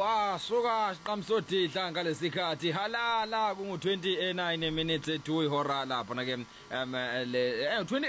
wasuka siqamsodidla ngalesikhathi halala kungu 29 minutes to ihora lapha na ke 20